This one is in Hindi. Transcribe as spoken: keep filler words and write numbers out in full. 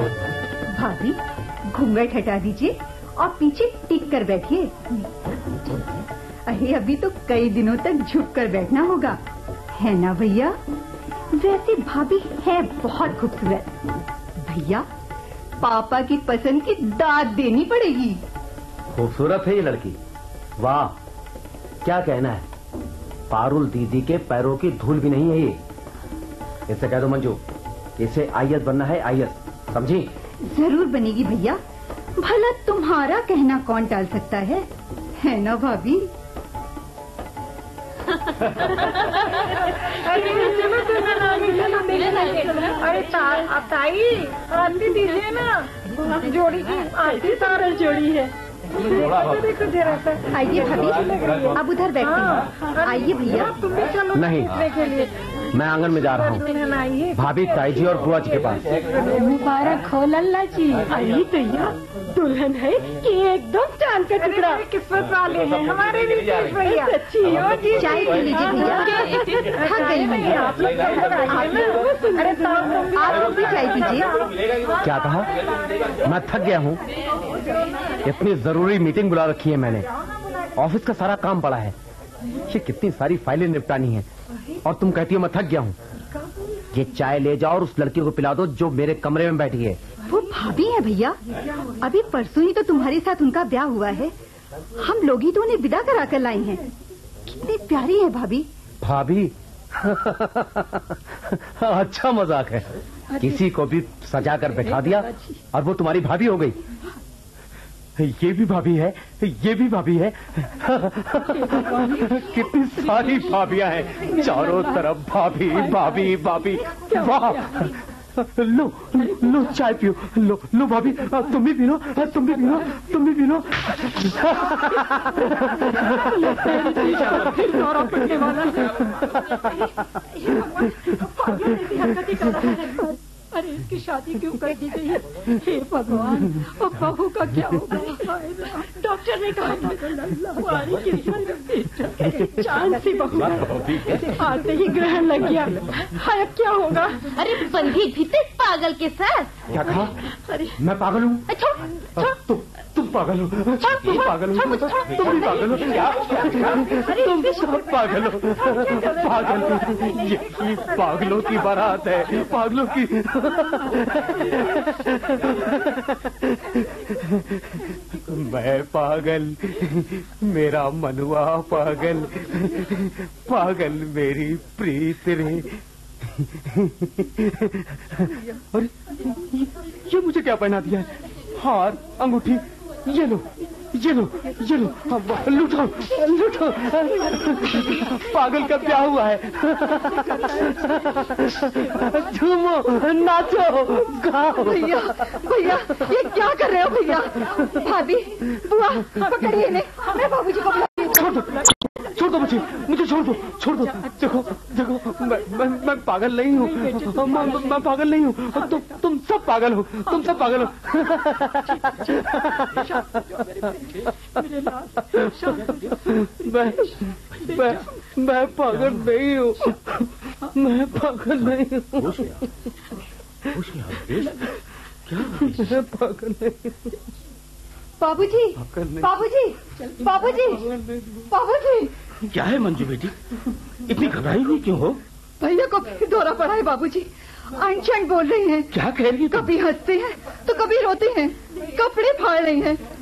भाभी घूंघट हटा दीजिए और पीछे टिक कर बैठिए। अरे अभी तो कई दिनों तक झुक कर बैठना होगा, है ना भैया? वैसे भाभी है बहुत खूबसूरत। भैया पापा की पसंद की दाद देनी पड़ेगी। खूबसूरत है ये लड़की, वाह क्या कहना है। पारुल दीदी के पैरों की धूल भी नहीं है ये। इससे कह दो मंजू, इसे आईएएस बनना है, आईएएस, समझी? जरूर बनेगी भैया, भला तुम्हारा कहना कौन टाल सकता है, है ना भाभी? अरे ताई आरती दीजिए ना, जोड़ी की आरती सारा जोड़ी है। देखो जरा सा। आइए भाभी, अब उधर बैठते हैं। आइए भैया। तुम भी चलो नहीं के लिए। मैं आंगन में जा रहा हूँ भाभी, ताई जी और बुआ जी के पास। मुबारक हो लल्ला जी। अरे भैया दुल्हन है कि एकदम चांद का टुकड़ा। किस्मत वाले हैं हमारे भैया। सच्ची हो जी। चाय पी लीजिए भैया, थक गई मैं। आप लोग अरे आप लोग भी चाय पीजिए। क्या कहा? मैं थक गया हूँ? इतनी जरूरी मीटिंग बुला रखी है मैंने, ऑफिस का सारा काम पड़ा है, ये कितनी सारी फाइलें निपटानी है, और तुम कहती हो मैं थक गया हूँ। ये चाय ले जाओ और उस लड़की को पिला दो जो मेरे कमरे में बैठी है। वो भाभी है भैया, अभी परसों ही तो तुम्हारे साथ उनका ब्याह हुआ है। हम लोग ही तो उन्हें विदा करा कर लाई हैं। कितनी प्यारी है भाभी। भाभी अच्छा मजाक है, किसी को भी सजा कर बैठा दिया और वो तुम्हारी भाभी हो गई। ये भी भाभी है, ये भी भाभी है। कितनी सारी भाभियां हैं, चारों तरफ भाभी भाभी भाभी। वाह, लो लो चाय पियो, लो लो भाभी, तुम भी पी लो, तुम भी पी लो, तुम भी पी लो। अरे इसकी शादी क्यों कर दी गई है? हे भगवान, अब बहू का क्या होगा? डॉक्टर ने कहा चांद सी बहू, आते ही ग्रहण लग गया। हाय अब क्या होगा? अरे बंधी भी पागल के साथ। क्या कहा? अरे मैं पागल हूँ? तुम तुम पागल हो, तुम पागल हो, तुम भी पागल हो, तुम सब पागल हो, पागल। ये पागलों की बारात है, पागलों की। मैं पागल, मेरा मनुआ पागल, पागल मेरी प्रीत रे। अरे ये मुझे क्या पहना दिया है? हार, अंगूठी, ये लो, ये लो, ये लो, लुटो, लुटो। पागल का क्या हुआ है? झूमो, नाचो, गाओ। भैया भैया ये क्या कर रहे हो भैया? भाभी बुआ पकड़िए इन्हें, मैं बाबूजी को बुलाती छोड़ दो, छोड़ दो मुझे, मुझे छोड़ दो, छोड़ दो। देखो देखो, मैं मैं, मैं पागल नहीं हूँ, मैं, मैं पागल नहीं हूँ। तुम तुम सब पागल हो, तुम सब पागल हो। मैं मैं मैं पागल नहीं हूँ, मैं पागल नहीं हूँ। मैं पागल नहीं हूँ। बाबूजी, बाबूजी, बाबूजी, बाबूजी। क्या है मंजू बेटी, इतनी घबराई हुई क्यों हो? भैया को फिर दौरा पड़ा है बाबूजी, अनशन बोल रहे हैं। क्या कह रही है? कभी हंसते हैं तो कभी रोते हैं, कपड़े फाड़ रहे हैं।